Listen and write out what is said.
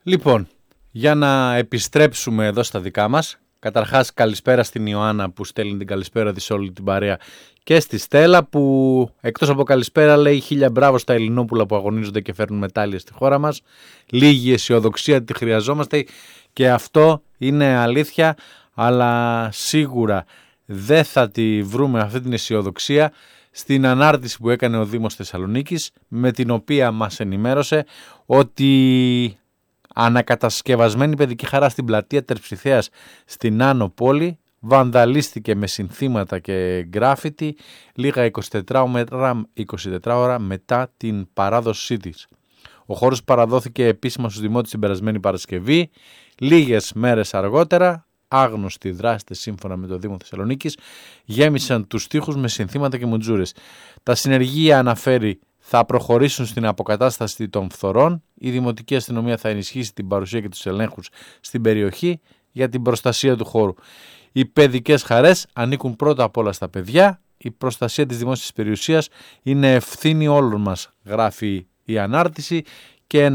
Λοιπόν, για να επιστρέψουμε εδώ στα δικά μας. Καταρχάς καλησπέρα στην Ιωάννα που στέλνει την καλησπέρα της σε όλη την παρέα και στη Στέλλα που εκτός από καλησπέρα λέει 1000 μπράβο στα Ελληνόπουλα που αγωνίζονται και φέρνουν μετάλλια στη χώρα μας. Λίγη αισιοδοξία τη χρειαζόμαστε και αυτό είναι αλήθεια, αλλά σίγουρα δεν θα τη βρούμε αυτή την αισιοδοξία στην ανάρτηση που έκανε ο Δήμος Θεσσαλονίκης, με την οποία μας ενημέρωσε ότι ανακατασκευασμένη παιδική χαρά στην πλατεία Τερψιθέας στην Άνω Πόλη βανδαλίστηκε με συνθήματα και γκράφιτι λίγα 24 ώρα μετά την παράδοσή της. Ο χώρος παραδόθηκε επίσημα στους δημότες την περασμένη Παρασκευή. Λίγες μέρες αργότερα, άγνωστοι δράστες σύμφωνα με το Δήμο Θεσσαλονίκης γέμισαν τους τοίχους με συνθήματα και μουτζούρες. Τα συνεργεία, αναφέρει, θα προχωρήσουν στην αποκατάσταση των φθορών. Η Δημοτική Αστυνομία θα ενισχύσει την παρουσία και τους ελέγχους στην περιοχή για την προστασία του χώρου. Οι παιδικές χαρές ανήκουν πρώτα απ' όλα στα παιδιά. Η προστασία της δημόσιας περιουσίας είναι ευθύνη όλων μας, γράφει η ανάρτηση, και